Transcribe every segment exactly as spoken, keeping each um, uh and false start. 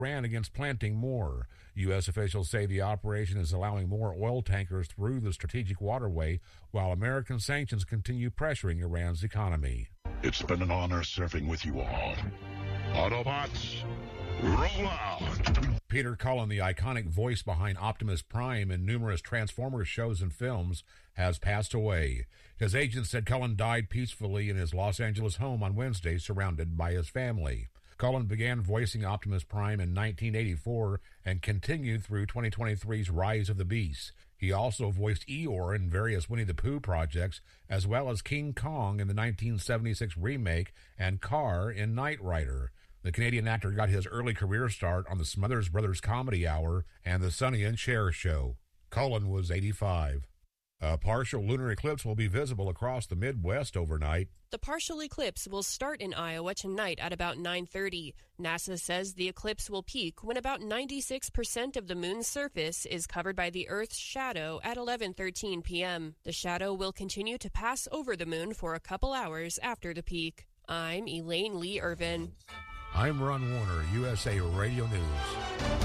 Iran against planting more. U S officials say the operation is allowing more oil tankers through the strategic waterway, while American sanctions continue pressuring Iran's economy. It's been an honor serving with you all. Autobots, roll out! Peter Cullen, the iconic voice behind Optimus Prime in numerous Transformers shows and films, has passed away. His agent said Cullen died peacefully in his Los Angeles home on Wednesday, surrounded by his family. Cullen began voicing Optimus Prime in nineteen eighty-four and continued through twenty twenty-three's Rise of the Beasts. He also voiced Eeyore in various Winnie the Pooh projects, as well as King Kong in the nineteen seventy-six remake and Carr in Knight Rider. The Canadian actor got his early career start on the Smothers Brothers Comedy Hour and the Sonny and Cher Show. Cullen was eighty-five. A partial lunar eclipse will be visible across the Midwest overnight. The partial eclipse will start in Iowa tonight at about nine thirty. NASA says the eclipse will peak when about ninety-six percent of the moon's surface is covered by the Earth's shadow at eleven thirteen p.m. The shadow will continue to pass over the moon for a couple hours after the peak. I'm Elaine Lee Irvin. I'm Ron Warner, U S A Radio News.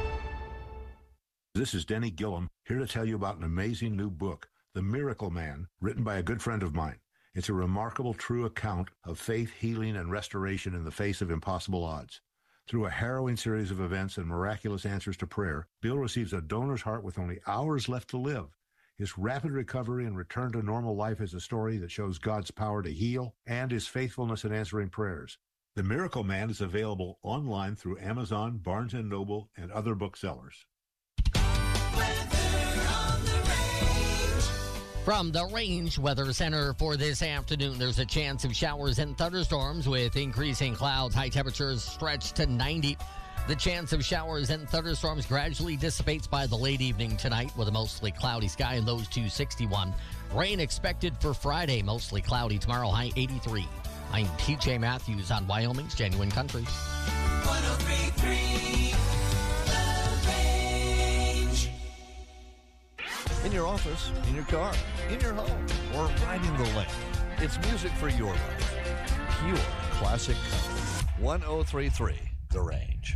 This is Denny Gillum, here to tell you about an amazing new book, The Miracle Man, written by a good friend of mine. It's a remarkable, true account of faith, healing, and restoration in the face of impossible odds. Through a harrowing series of events and miraculous answers to prayer, Bill receives a donor's heart with only hours left to live. His rapid recovery and return to normal life is a story that shows God's power to heal and his faithfulness in answering prayers. The Miracle Man is available online through Amazon, Barnes and Noble, and other booksellers. From the Range Weather Center for this afternoon, there's a chance of showers and thunderstorms with increasing clouds. High temperatures stretch to ninety. The chance of showers and thunderstorms gradually dissipates by the late evening tonight with a mostly cloudy sky and lows to sixty-one. Rain expected for Friday, mostly cloudy. Tomorrow, high eighty-three. I'm T J Matthews on Wyoming's Genuine Country. one oh three point three In your office, in your car, in your home, or riding the lake. It's music for your life. Pure classic country. one oh three point three The Range.